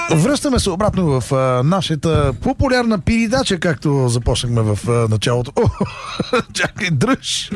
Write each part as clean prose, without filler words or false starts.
Връщаме се обратно в нашата популярна передача, както започнахме в началото. Чакай, дръж!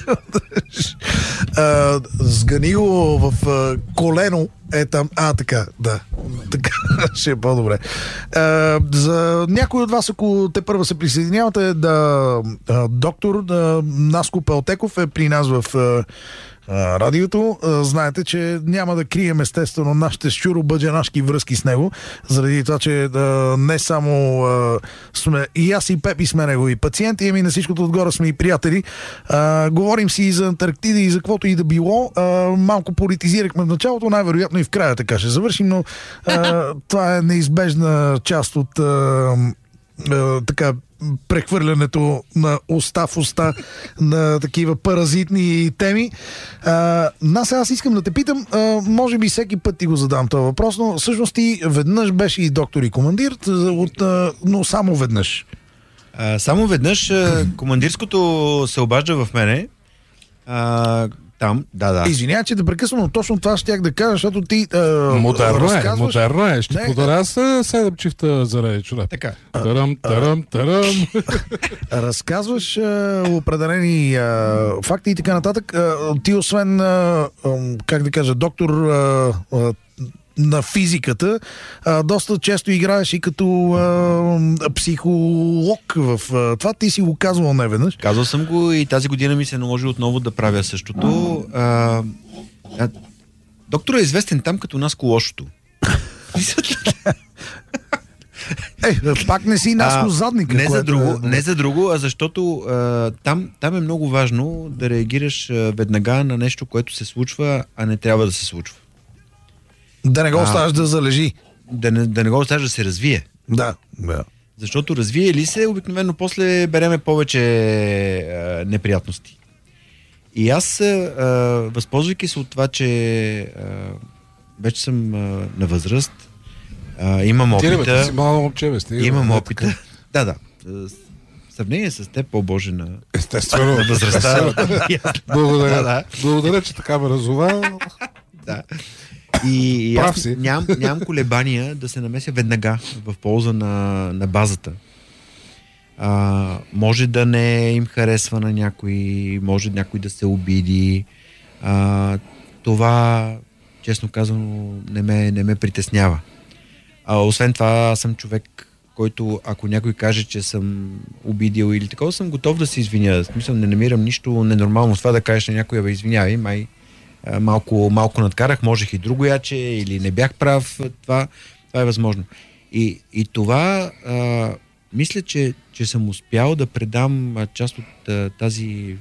Сгани го в колено. Е там. Така, да. Така ще е по-добре. За някой от вас, ако те първа се присъединявате, доктор Наско Пелтеков е при нас в радиото. Знаете, че няма да крием естествено нашите щуробъджанашки връзки с него, заради това, че не само сме и аз и Пепи сме негови пациенти, ами на всичкото отгоре сме и приятели. Говорим си и за Антарктида и за каквото и да било. Малко политизирахме в началото, най-вероятно и в края така ще завършим, но това е неизбежна част от така прехвърлянето на уста в уста на такива паразитни теми. Аз искам да те питам, може би всеки път ти го задам този въпрос, но всъщност ти веднъж беше и доктор и командир, но само веднъж. Само веднъж командирското се обажда в мене. Там, да. Извинявай, че да прекъсвам, но точно това щях да кажа, защото ти модерно е. Ще подаря се 7 чифта за речора. Така. Тарам. Разказваш определени факти и така нататък. Ти освен, как да кажа, доктор на физиката, доста често играеш и като психолог в това. Ти си го казвал неведнъж. Казвал съм го и тази година ми се наложи отново да правя същото. Доктор е известен там като Наско лошото. Пак не си Наско задника. Не за друго, а защото там е много важно да реагираш веднага на нещо, което се случва, а не трябва да се случва. Да не го оставаш да залежи. Да не го оставаш да се развие. Да. Защото развие ли се, обикновено после береме повече неприятности. И аз, възползвайки се от това, че вече съм на възраст, имам опита. Ти си мало момче, бе. Имам опита. Да. В сравнение с теб, по-боже на... Естествено. На възрастта. Благодаря, че така ме разува. Да. И аз нямам колебания да се намеся веднага в полза на базата. Може да не им харесва на някой, може някой да се обиди. Това, честно казано, не ме притеснява. Освен това, аз съм човек, който, ако някой каже, че съм обидил или такова, съм готов да се извиня. В смисъл, не намирам нищо ненормално с това да кажеш на някой, извинявай, май малко надкарах, можех и друго яче, или не бях прав, това е възможно. И това мисля, че съм успял да предам част от тази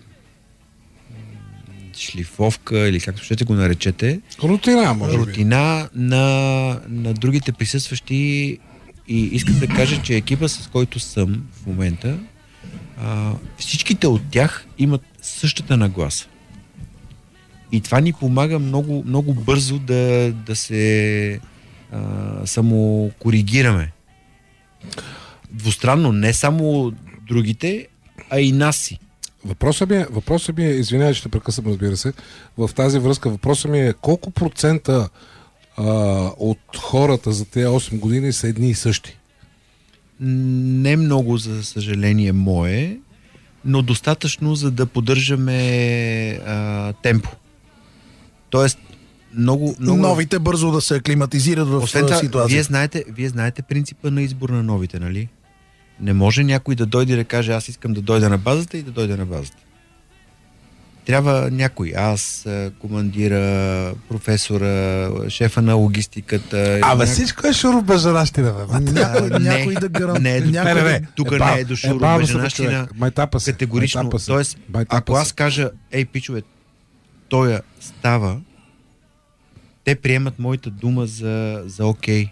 шлифовка, или както ще го наречете. Рутина на другите присъстващи, и искам да кажа, че екипа, с който съм в момента, всичките от тях имат същата нагласа. И това ни помага много, много бързо да се самокоригираме. Двустранно, не само другите, а и нас си. Въпросът ми е, извинявай, че те прекъсвам, разбира се, в тази връзка въпросът ми е колко процента от хората за тези 8 години са едни и същи? Не много, за съжаление мое, но достатъчно, за да поддържаме темпо. Тоест, много... Новите бързо да се аклиматизират в ситуация. Вие знаете принципа на избор на новите, нали? Не може някой да дойде и да каже, аз искам да дойда на базата и да дойде на базата. Трябва някой. Аз, командира, професора, шефа на логистиката. Всичко е шуробаджанащина, бе. Някой да гарантира. Тук не е до шуробаджанащина. Категорично. Тоест, ако аз кажа, пичове, той става, те приемат моята дума за окей.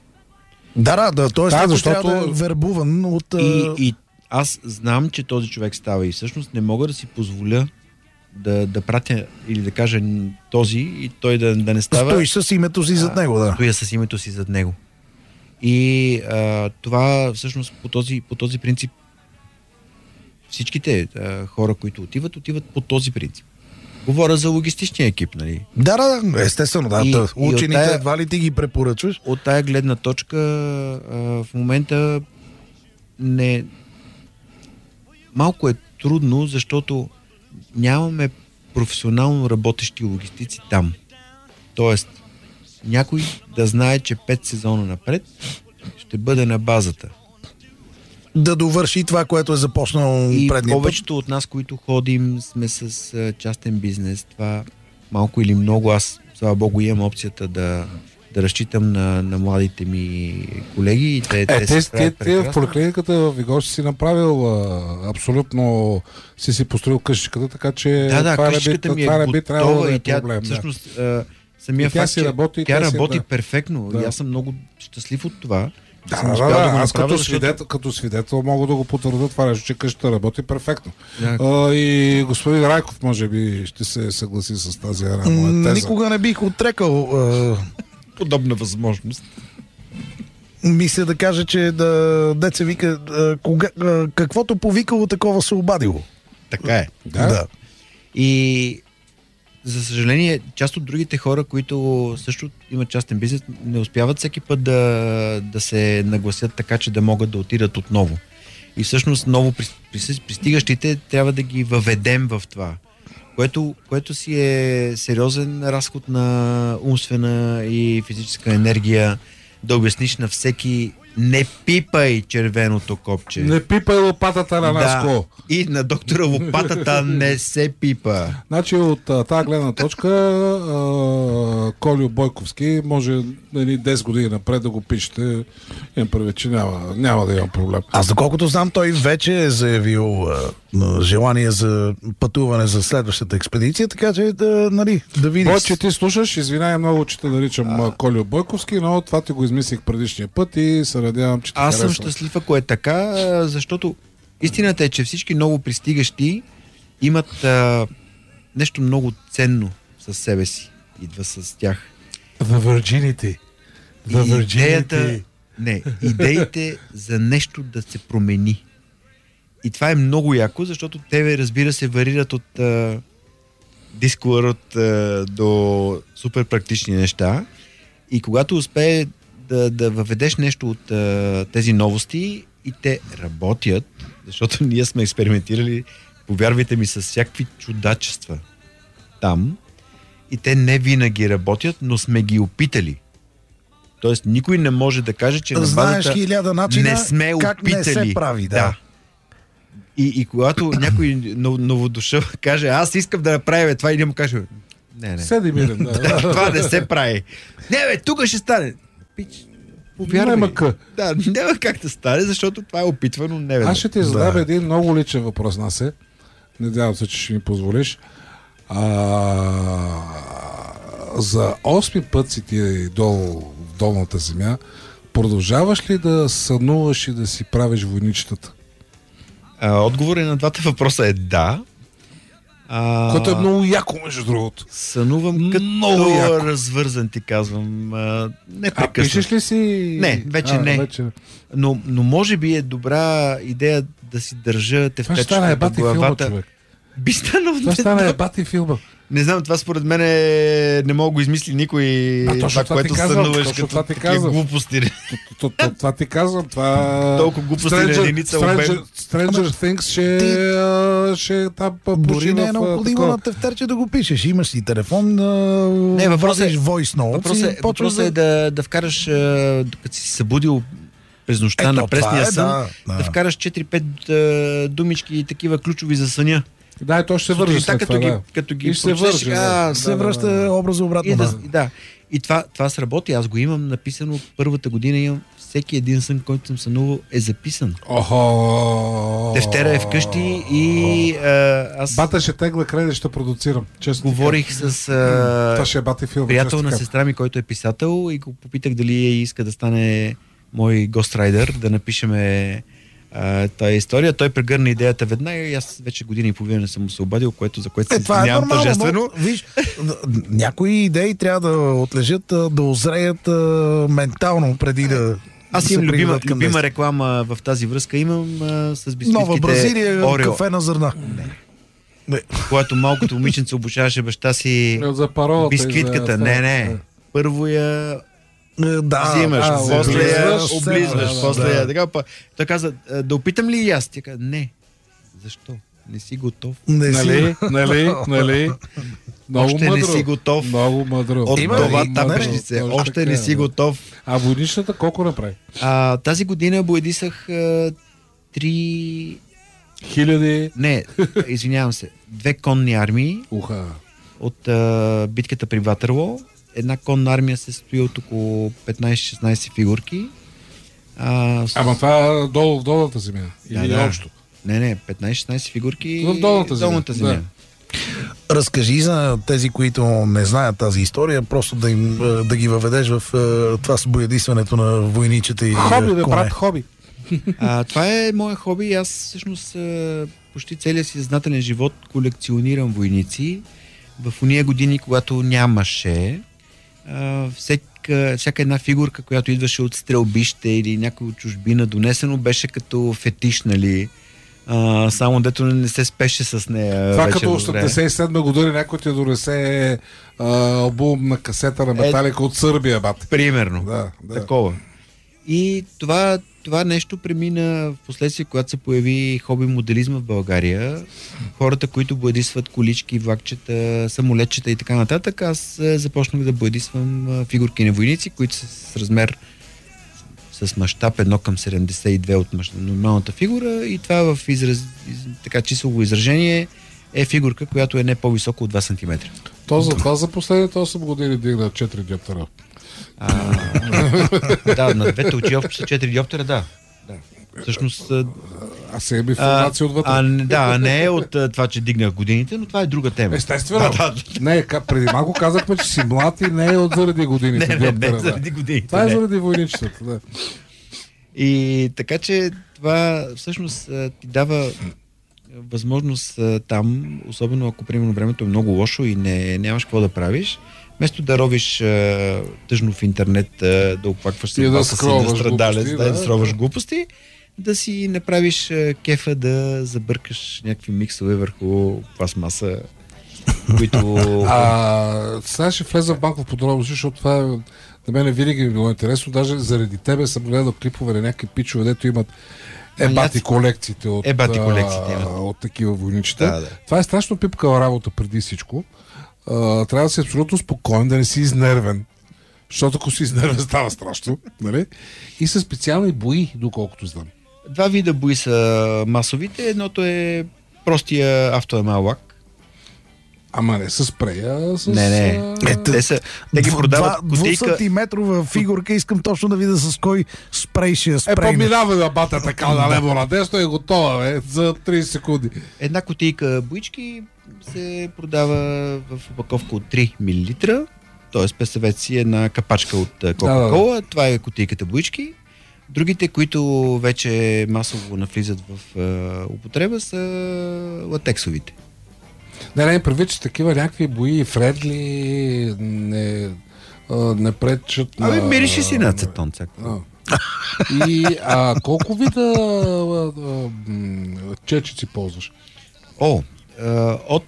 Т.е. защото трябва да е вербуван от... И аз знам, че този човек става и всъщност не мога да си позволя да пратя или да кажа този и той да не става. Стои с името си зад него, да. Стоя с името си зад него. И това всъщност по този принцип всичките хора, които отиват по този принцип. Говоря за логистичния екип, нали? Да, естествено, да. И Учените от тая- едва ли ти ги препоръчваш? От тая гледна точка в момента малко е трудно, защото нямаме професионално работещи логистици там. Тоест, някой да знае, че 5 сезона напред ще бъде на базата. Да довърши това, което е започнал И предния път. повечето от нас, които ходим, сме с частен бизнес. Това малко или много, аз, слава богу, имам опцията да разчитам на младите ми колеги. И те се справят в прекрасно. поликлиниката в Вигош си направил абсолютно си построил къщичката, така че Да, това къщичката ми това е не би трябвало готова да е и тя проблем. всъщност самия И тя факт, си че работи, тя тя си- работи да. перфектно. Да. И аз съм много щастлив от това. Да, Съм да, успял да, го аз направя, като свидетел мога да го потвърда това нещо, че къщата работи перфектно. Да. И господин Райков може би ще се съгласи с тази моя теза. Никога не бих отрекал. подобна възможност. Мисля да кажа, че деца вика, каквото повикало, такова се обадило. Така е. Да. И за съжаление, част от другите хора, които също имат частен бизнес, не успяват всеки път да се нагласят така, че да могат да отидат отново. И всъщност ново пристигащите трябва да ги въведем в това, което си е сериозен разход на умствена и физическа енергия, да обясниш на всеки: не пипай червеното копче. Не пипай лопатата на Наско. И на доктора лопатата не се пипа. Значи от тази гледна точка Колю Бойковски може 10 години напред да го пишете. Имам предвид, че няма да има проблем. Аз доколкото знам, той вече е заявил желание за пътуване за следващата експедиция, така че да видиш. Бой, че ти слушаш, извинявай много, че те наричам Колю Бойковски, но това ти го измислих предишния път и се надявам, че ти Аз съм харесва. щастлив, ако е така, защото истината е, че всички ново пристигащи имат нещо много ценно със себе си. Идва с тях. The Virginity. Идеите за нещо да се промени. И това е много яко, защото те, разбира се, варират от дисколърът до супер практични неща. И когато успее да въведеш нещо от тези новости и те работят, защото ние сме експериментирали, повярвайте ми, с всякакви чудачества там, и те не винаги работят, но сме ги опитали. Тоест никой не може да каже, че на Знаеш базата 1000 начина не сме как опитали. не се прави. Да. И когато някой новодушъл каже: аз искам да направя това, и не му каже: не. Седи мирен, да. Това не се прави. Не, тук ще стане. Пич, повярвай. Няма къ. Да, няма как да стане, защото това е опитвано неведнъж. Аз ще ти задам един много личен въпрос, Насе. Надявам се, че ще ми позволиш. За 8 път си ти долу в долната земя. Продължаваш ли да сънуваш и да си правиш войничетата? Отговорът на двата въпроса е да. Което е много яко, между другото. Сънувам като Много яко. развързан, ти казвам. Непрекъснато. Пишеш ли си? Не, вече не. Вече... Но може би е добра идея да си държа Това ще стане тефтечката ебати в филма, главата. човек. Би станал. Това стане ебати филма. Не знам, това според мен не мога го измисли никой. точно това което ти казвам, сънуваш точно като това ти такива казвам. глупости. Това ти казвам. Това... Толкова глупости на единица обем. Stranger Things ще там Дори не е в необходимо такова. на тефтерче да го пишеш. Имаш си телефон, въпросът водиш voice notes. Въпросът е да вкараш, като си се събудил през нощта на пресния сън, да вкараш 4-5 думички и такива ключови за съня. Да, то ще се върже след това. Като ги И ще се прочетеш, върже, да. се връща образа обратно. И това сработи. Аз го имам написано първата година. Имам всеки един сън, който съм сънувал, е записан. Тефтера е вкъщи и аз Бата ще тегла кредит, ще продуцирам. Честно говорих с това ще е бати филм. приятел на сестра ми, който е писател, и го попитах дали иска да стане мой гострайдер, да напишеме тая история. Той прегърна идеята веднага и аз вече година и половина не съм се обадил, за което се това е извинявам нормално, тържествено. но, виж, някои идеи трябва да отлежат, да озреят ментално преди да. Аз имам любима реклама в тази връзка. Имам с бисквитките Нова Бразилия, Орео. кафе на зърна. Не. Когато малкото момиченце обучаваше баща си За паролата. бисквитката. Не. Първо я взимаш, после я облизваш, после я така. Той каза, да опитам ли и аз? Тя каза, не. Защо? Не си готов. Нали? Още не си готов. Много мъдро. От това тапещице. Още не си готов. А войничната колко направи? Тази година боядисах 3... Хиляди. Не, извинявам се. 2 конни армии от битката при Ватерлоо. Една конна армия се състои от около 15-16 фигурки. Ама това долу в долната земя? Или общо? Не, 15-16 фигурки в долната земя. Да. Разкажи за тези, които не знаят тази история, просто да ги въведеш в това с боядисването на войничета и хоби, коне. брат, хоби. Това е мое хоби. Аз всъщност почти целия си съзнателен живот колекционирам войници. В уния години, когато нямаше, всяка една фигурка, която идваше от стрелбище или някой от чужбина донесено, беше като фетиш, нали? Само дето не се спеше с нея. Това като 87 година някой ти донесе албум на касета на Металика от Сърбия, бат. Примерно. Да. Такова. И това нещо премина в последствие, когато се появи хоби моделизма в България. Хората, които боядисват колички, влакчета, самолетчета и така нататък, аз започнах да боядисвам фигурки на войници, които са с размер с мащаб 1:72 от нормалната фигура, и това в така числово изражение е фигурка, която е не по-висока от 2 см. То за това за последните 8 години дигна 4 диоптера. Да, на двете очи общо са 4 диоптера, да. Всъщност... А сега би информация отвътре. Не е от това, че дигнах годините, но това е друга тема. Естествено. Не, преди малко казахме, че си млад и не е от заради годините. Не заради годините. Това е заради войничетата, да. И така че това всъщност ти дава възможност там, особено ако примерно времето е много лошо и нямаш какво да правиш, вместо да ровиш тъжно в интернет, да оплакваш се, да страдалец, да скроваш глупости, да си направиш кефа да забъркаш някакви миксове върху пластмаса, които... Сега ще влеза в банков подробности, защото това на мен винаги ми било интересно. Даже заради тебе съм гледал клипове на някакви пичове, дето имат ебати колекциите от такива войничета. Да. Това е страшно пипкава работа преди всичко. Трябва да си абсолютно спокоен, да не си изнервен. Защото ако си изнервен, става страшно. Нали? И са специални бои, доколкото знам. 2 вида бои са масовите. Едното е простия автоемал лак. Ама не с спрея, с... Не. Те ги продават кутийка. 2 сантиметрова фигурка, искам точно да видя с кой спрей ще я спрейме. Поминава да бата така на лево на десно и готова, за 30 секунди. Една кутийка боички се продава в опаковка от 3 мл. Т.е. представете си една капачка от Кока-Кола. Това е кутийката боички. Другите, които вече масово навлизат в употреба, са латексовите. Не, предвид, че такива някакви бои, фредли, не пречат на... Мирише си на ацетон. И колко вида чечици ползваш? От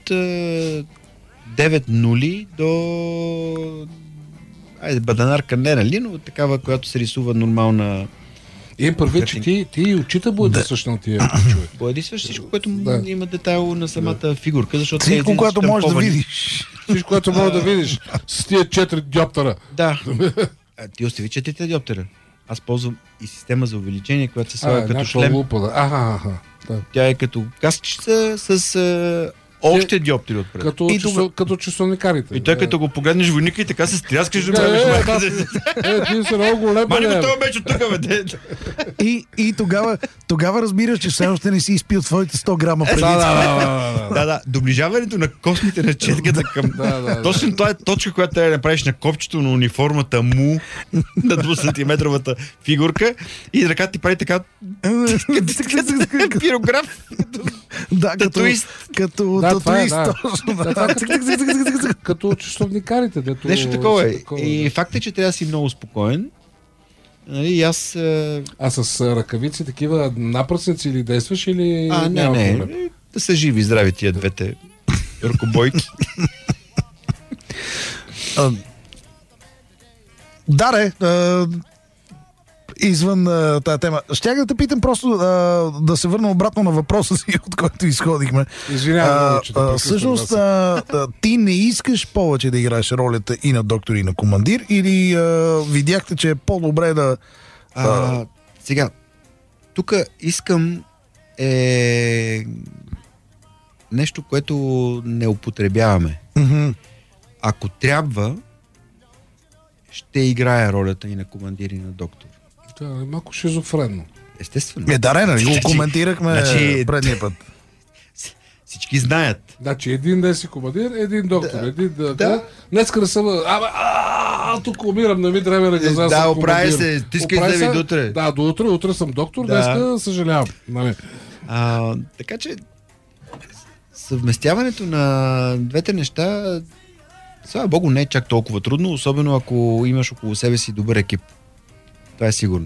9-0 до... баданарка не, нали, но такава, която се рисува нормална... И първи, че ти и очита боядисваш на тия пичове. Боядисваш всичко, което има детайл на самата фигурка, защото... Всичко, което можеш да видиш. Всичко, което можеш да видиш. С тия 4 диоптера. Да. Ти остави 4 диоптера. Аз ползвам и система за увеличение, която се слага като шлем. Тя е като каскчица с още диоптери отпред. Като часовникарите. И той като го погледнеш войника и така се стряскаш да гледаш майка. Ти си много голем. Мани го това вече от тук, бе. И тогава разбираш, че все още не си изпил твоите 100 грама преди. Да. Доближаването на космите на четката към... Точно това е точка, която трябва да направиш на копчето на униформата му на 2-сантиметровата фигурка и ръката ти прави така пирограф. Да, като като часовникарите. Нещо такова е. И факт е, че трябва да си много спокоен. Нали, аз... А с ръкавици такива напръсници или действаш или... Не. Да са живи, здрави тия двете. ръкобойки. Даре, извън тази тема. Щях да те питам просто да се върна обратно на въпроса си, от който изходихме. Извинявам, че всъщност, ти не искаш повече да играеш ролята и на доктор, и на командир, или видяхте, че е по-добре да... Сега, тук искам нещо, което не употребяваме. Mm-hmm. Ако трябва, ще играя ролята и на командир, и на доктор. Да, е малко шизофренно. Естествено. Даре, нали го коментирахме предния път. Всички знаят. Значи един ден си командир, един доктор. Днеска да съм... тук умирам, не ми трябва да газа. Да, оправи се, ти искаш да ви до утре. Да, до утре съм доктор, днеска съжалявам. Нали? Така че съвместяването на двете неща, слава Богу, не е чак толкова трудно, особено ако имаш около себе си добър екип. Това е сигурно.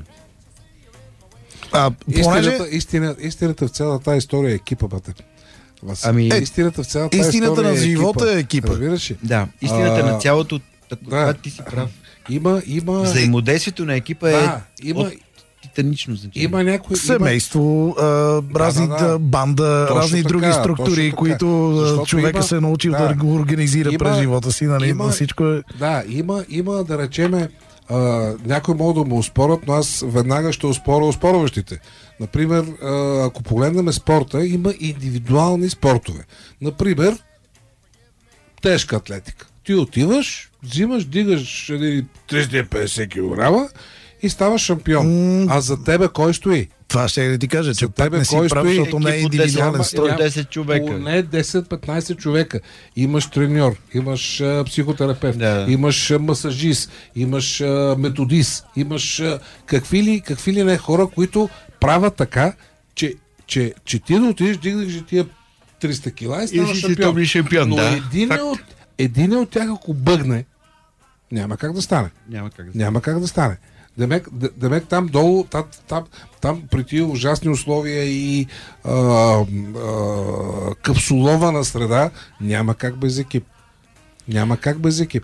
Истината в цялата тази история е екипа, бате. Истината в цялата истината на живота е екипа. Да, истината на цялото, това ти си прав. Има... Взаимодействието на екипа е от титанично значение. Има някои... Семейство, разни банда, разни други структури, които човека се е научил да го организира през живота си. Нали? Всичко е... Да, има да речеме някой могат да му оспорят, но аз веднага ще оспоря оспорващите. Например, ако погледнем спорта, има индивидуални спортове. Например, тежка атлетика. Ти отиваш, взимаш, дигаш 350 кг и ставаш шампион. А за тебе кой стои? Това ще да ти кажа, че пак не си прав, защото не е индивидуален строй. 10 човека. Не 10-15 човека. Имаш треньор, имаш психотерапевт, имаш масажист, имаш методист, имаш какви ли не хора, които правят така, че ти да отидеш, дигнеш тия 300 кила и ставаш шампион. Но един от тях, ако бъгне, няма как да стане. Няма как да стане. Демек там долу, там при тия ужасни условия и капсулована среда, няма как без екип.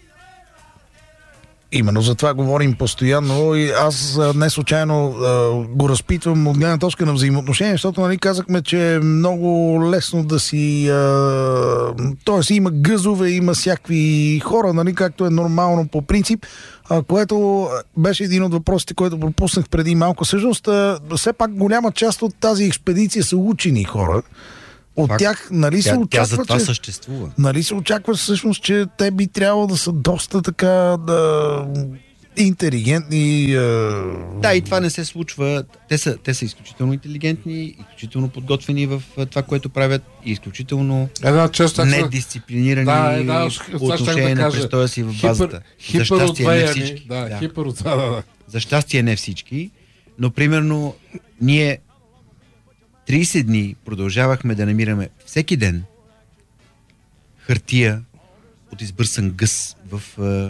Именно за това говорим постоянно и аз не случайно го разпитвам от гледна точка на взаимоотношения, защото нали, казахме, че е много лесно да си... Тоест има гъзове, има всякакви хора, нали, както е нормално по принцип, което беше един от въпросите, който пропуснах преди малко. Всъщност, все пак голяма част от тази експедиция са учени хора. От тях, нали се очаква, тя за това съществува. Нали се очаква всъщност, че те би трябвало да са доста така интелигентни. Да, и това не се случва. Те са изключително интелигентни, изключително подготвени в това, което правят и изключително недисциплинирани по отношение на престоя си в базата. За щастие не всички. За щастие не всички, но примерно ние 30 дни продължавахме да намираме всеки ден хартия от избърсан гъс в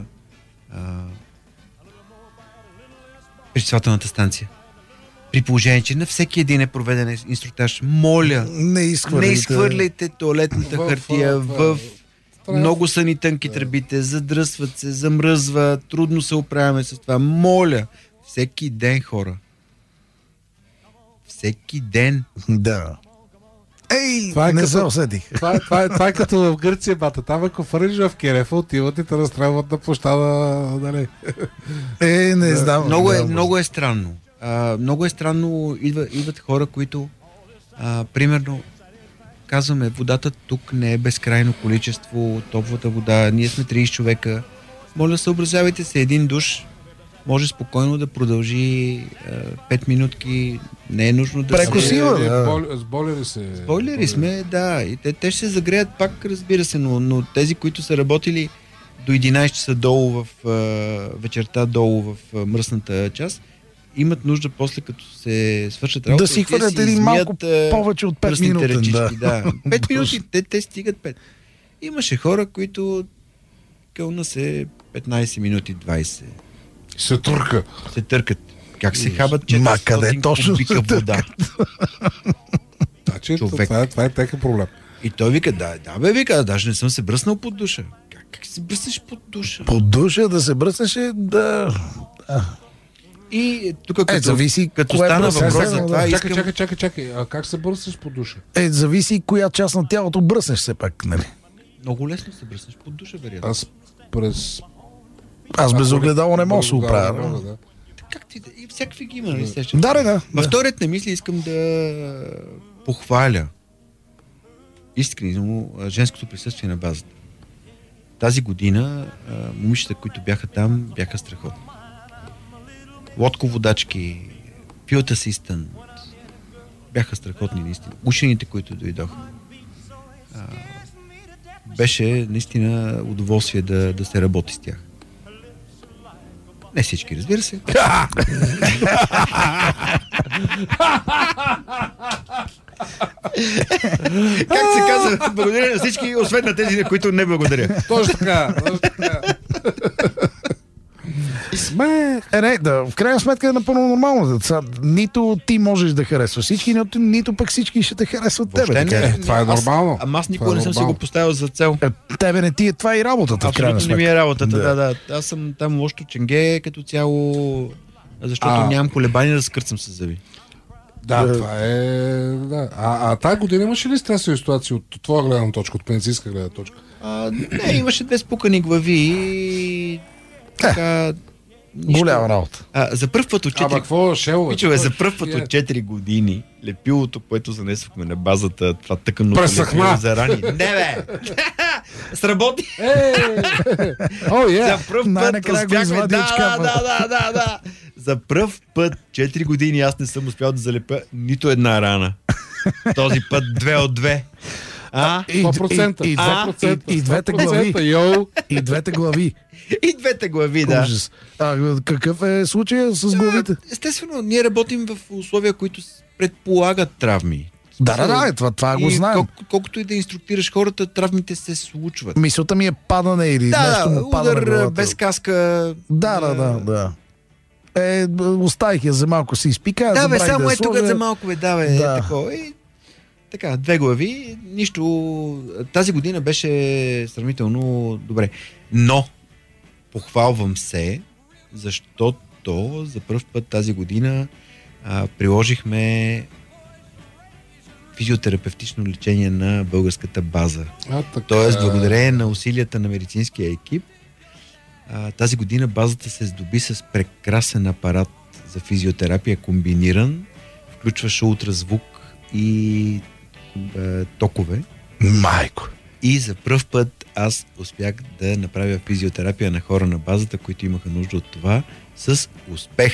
пречиствателната станция. При положение, че на всеки един е проведен инструктаж. Моля, не изхвърляйте туалетната хартия в... Много са ни тънки тръбите, задръсват се, замръзва, трудно се оправяме с това. Моля, всеки ден, хора. Всеки ден. Да. Не се усетих. Това е като в Гърция, бата. Там ако фърниш в Керефа, отиват и те разстрелват на площада. Нали? Не знам. Много е странно. Много е странно. Идват хора, които примерно казваме, водата тук не е безкрайно количество, топлата вода, ние сме 30 човека. Моля, съобразявайте се, един душ може спокойно да продължи 5 минутки, не е нужно да с бойлери се... С бойлери сме, да, и те ще се загреят пак, разбира се, но тези, които са работили до 11 часа долу в вечерта, долу в мръсната част, имат нужда после, като се свършат работа, да си хвърлят един малко повече от 5 минути. Да. 5 минути, те стигат 5. Имаше хора, които кълна се 15 минути 20. Се търкат. Как се хабат 400 кубика вода? Това е техен проблем. И той вика, да, вика, даже не съм се бръснал под душа. Как се бръснеш под душа? Под душа да се бръснеше, да... И тук зависи като стана въпрос за това, Чакай. А как се бръснеш под душа? Зависи коя част на тялото бръснеш все пак, нали? Много лесно се бръснеш под душа, вероятно. Аз без огледало не мога да се оправя. Да. Как ти да... И всякакви ги има, нали? Да. Във вторият на мисли искам да похваля искрено женското присъствие на базата. Тази година момичета, които бяха там, бяха страхотни. Лодководачки, field assistant, бяха страхотни наистина. Учените, които дойдоха. Беше наистина удоволствие да се работи с тях. Не всички, разбира се. Как се казва, благодаря на всички, освен на тези, на които не благодаря. Точно така. В крайна сметка е напълно нормално. Нито ти можеш да харесваш всички, нито пък всички ще те харесват тебе. Това е нормално. Аз никога не съм си го поставил за цел. Тебе не ти е това и работата. Абсолютно не ми е работата, да. Аз съм там лошото ченге като цяло, защото нямам колебания да скърцам с зъби. Да, това е... Да. Тая година имаше ли стресови ситуации от твоя гледна точка, от медицинска гледна точка? Не, имаше 2 спукани глави и... Така... Голяма работа. За пръв път от 4 години лепилото, което занесохме на базата, това тъканното лепило за рани. Не, бе! Сработи! За пръв път успяхме... Да. За пръв път 4 години аз не съм успял да залепя нито една рана. Този път 2 от 2. 100%. И двете глави. И двете глави. И двете глави, да. Какъв е случая с главите? Естествено, ние работим в условия, които предполагат травми. Да, това го знаем. Колкото и да инструктираш хората, травмите се случват. Мисълта ми е падане или нещо му падане. Удар без каска. Да. Оставих я за малко си изпика. Да, бе, само тук за малко, такова. Така, 2 глави, нищо. Тази година беше сравнително добре. Но похвалвам се, защото за първ път тази година приложихме физиотерапевтично лечение на българската база. Тоест, благодарение на усилията на медицинския екип, тази година базата се здоби с прекрасен апарат за физиотерапия, комбиниран, включваше ултразвук и токове. Майко! И за пръв път аз успях да направя физиотерапия на хора на базата, които имаха нужда от това, с успех.